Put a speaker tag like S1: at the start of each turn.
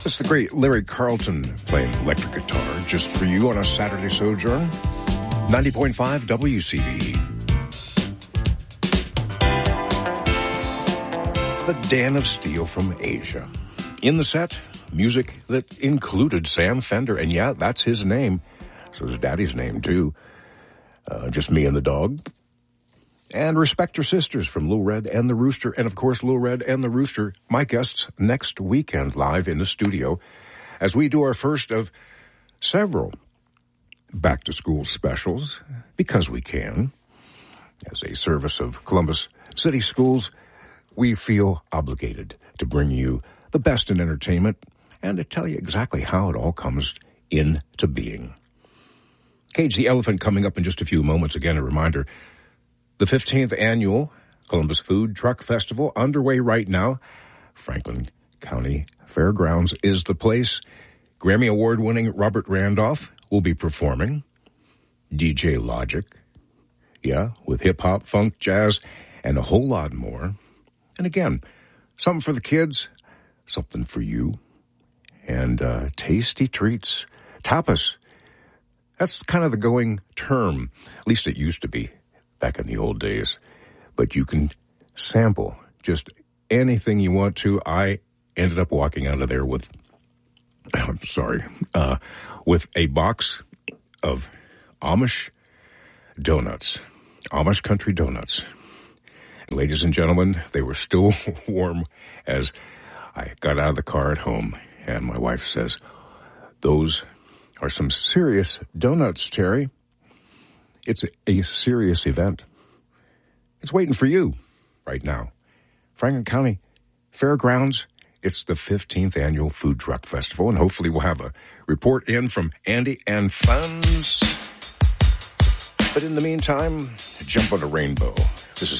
S1: It's the great Larry Carlton playing electric guitar just for you on a Saturday Sojourn. 90.5 WCBE. The Dan of Steel from Asia. In the set, music that included Sam Fender, and yeah, that's his name. So his daddy's name, too. Just me and the dog. And Respect Your Sisters from Lil Red and the Rooster. And, of course, Lil Red and the Rooster, my guests next weekend live in the studio as we do our first of several back-to-school specials, because we can. As a service of Columbus City Schools, we feel obligated to bring you the best in entertainment and to tell you exactly how it all comes into being. Cage the Elephant coming up in just a few moments. Again, a reminder, the 15th Annual Columbus Food Truck Festival underway right now. Franklin County Fairgrounds is the place. Grammy Award-winning Robert Randolph will be performing. DJ Logic, with hip-hop, funk, jazz, and a whole lot more. And again, something for the kids, something for you, and tasty treats. Tapas, that's kind of the going term, at least it used to be back in the old days. But you can sample just anything you want to. I ended up walking out of there with a box of Amish donuts, Amish country donuts. And ladies and gentlemen, they were still warm as I got out of the car at home. And my wife says, "Those are some serious donuts, Terry." It's a serious event. It's waiting for you right now. Franklin County Fairgrounds, it's the 15th Annual Food Truck Festival, and hopefully we'll have a report in from Andy and Funds. But in the meantime, jump on a rainbow. This is